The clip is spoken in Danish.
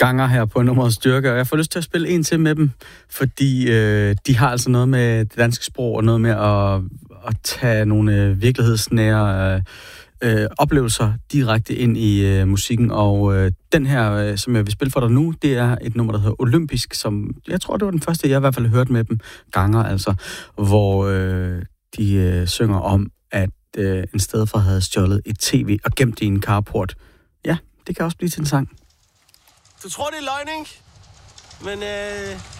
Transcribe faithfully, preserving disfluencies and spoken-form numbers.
Ganger her på Nummerets Styrke, og jeg får lyst til at spille en til med dem, fordi øh, de har altså noget med det danske sprog, og noget med at, at tage nogle øh, virkelighedsnære øh, oplevelser direkte ind i øh, musikken, og øh, den her, øh, som jeg vil spille for dig nu, det er et nummer, der hedder Olympisk, som jeg tror, det var den første, jeg i hvert fald har hørt med dem, Ganger altså, hvor øh, de øh, synger om, at øh, en stedfar havde stjålet et tv og gemt det i en carport. Ja, det kan også blive til en sang. Du tror, det er løgn, ikke? Men øh,